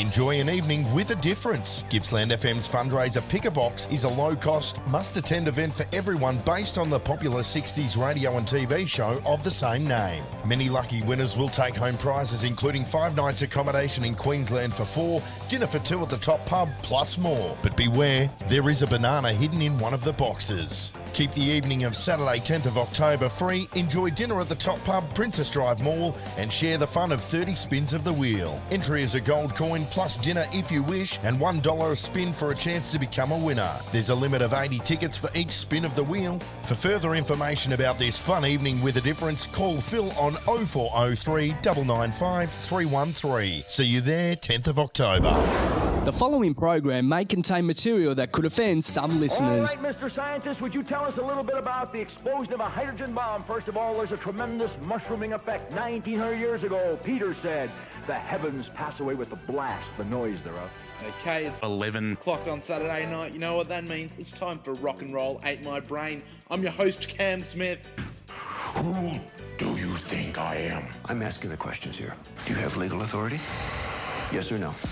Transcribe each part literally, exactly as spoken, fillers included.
Enjoy an evening with a difference. Gippsland F M's fundraiser Pick a Box is a low-cost, must-attend event for everyone based on the popular sixties radio and T V show of the same name. Many lucky winners will take home prizes including five nights accommodation in Queensland for four, dinner for two at the Top Pub, plus more. But beware, there is a banana hidden in one of the boxes. Keep the evening of Saturday tenth of October free, enjoy dinner at the Top Pub, Princess Drive Mall, and share the fun of thirty spins of the wheel. Entry is a gold coin plus dinner if you wish, and one dollar a spin for a chance to become a winner. There's a limit of eighty tickets for each spin of the wheel. For further information about this fun evening with a difference, call Phil on oh four oh three, nine nine five, three one three. See you there tenth of October. The following program may contain material that could offend some listeners. All right, Mister Scientist, would you tell us a little bit about the explosion of a hydrogen bomb? First of all, there's a tremendous mushrooming effect. nineteen hundred years ago, Peter said, the heavens pass away with the blast, the noise thereof. Okay, it's eleven o'clock on Saturday night. You know what that means? It's time for Rock and Roll Ate My Brain. I'm your host, Cam Smith. Who do you think I am? I'm asking the questions here. Do you have legal authority? Yes or no?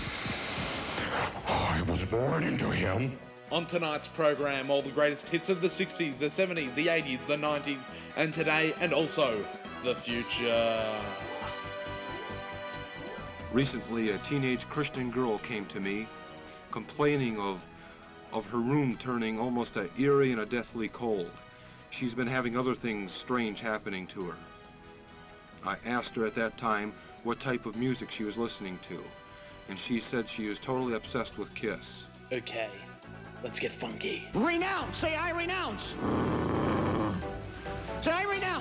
I was born into him. On tonight's program, all the greatest hits of the sixties, the seventies, the eighties, the nineties, and today, and also the future. Recently, a teenage Christian girl came to me complaining of, of her room turning almost a eerie and a deathly cold. She's been having other things strange happening to her. I asked her at that time what type of music she was listening to, and she said she was totally obsessed with Kiss. Okay, let's get funky. Renounce! Say, I renounce! Say, I renounce!